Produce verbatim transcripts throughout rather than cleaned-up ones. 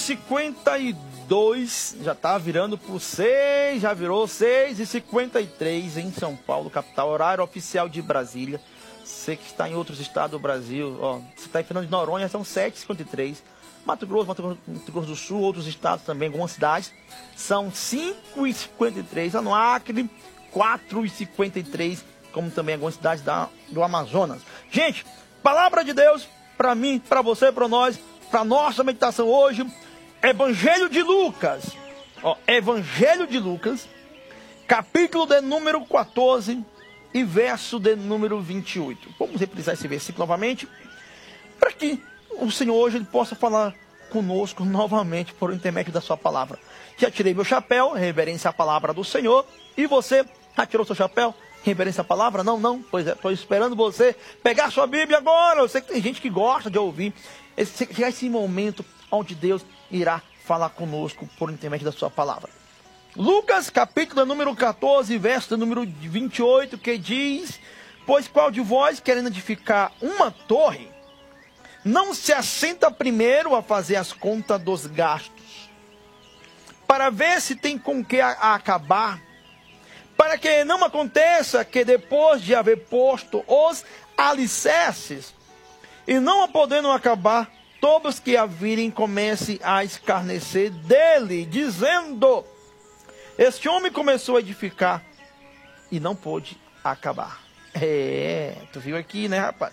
cinquenta e dois, já tá virando por seis, já virou seis e cinquenta e três em São Paulo, capital, horário oficial de Brasília. Você que está em outros estados do Brasil, ó, você está em Fernando de Noronha, são sete e cinquenta e três. Mato Grosso, Mato Grosso, Mato Grosso do Sul, outros estados também, algumas cidades, são cinco e cinquenta e três. Lá no Acre, quatro e cinquenta e três, como também algumas cidades da, do Amazonas. Gente, palavra de Deus para mim, para você, para nós, para nossa meditação hoje, Evangelho de Lucas. Ó, Evangelho de Lucas, capítulo de número quatorze e verso de número vinte e oito. Vamos reprisar esse versículo novamente, para que o Senhor hoje ele possa falar conosco novamente por intermédio da sua palavra. Já tirei meu chapéu, reverência à palavra do Senhor. E você, já tirou seu chapéu, reverência à palavra? Não, não, pois é, estou esperando você pegar sua Bíblia agora. Eu sei que tem gente que gosta de ouvir. Esse, chegar esse momento onde Deus irá falar conosco por intermédio da sua palavra. Lucas, capítulo número quatorze, verso número vinte e oito, que diz: pois qual de vós, querendo edificar uma torre, não se assenta primeiro a fazer as contas dos gastos, para ver se tem com que a, a acabar, para que não aconteça que depois de haver posto os alicerces, e não a podendo acabar, todos que a virem comecem a escarnecer dele, dizendo: este homem começou a edificar e não pôde acabar. É, tu viu aqui, né, rapaz?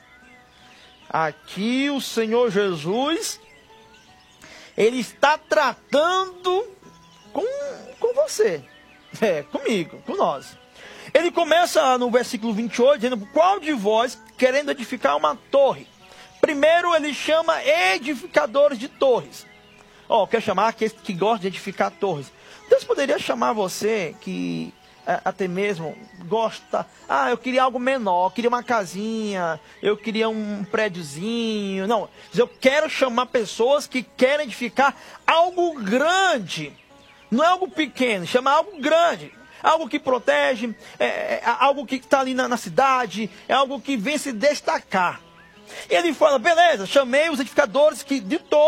Aqui o Senhor Jesus, ele está tratando com, com você, é, comigo, com nós. Ele começa no versículo vinte e oito, dizendo: qual de vós, querendo edificar uma torre? Primeiro ele chama edificadores de torres. Ó, oh, quer chamar aqueles que gostam de edificar torres. Deus poderia chamar você que até mesmo gosta, ah, eu queria algo menor, eu queria uma casinha, eu queria um prédiozinho. Não, eu quero chamar pessoas que querem edificar algo grande, não é algo pequeno, chama algo grande, algo que protege, é, é algo que está ali na, na cidade, é algo que vem se destacar. E ele fala: beleza, chamei os edificadores que de todos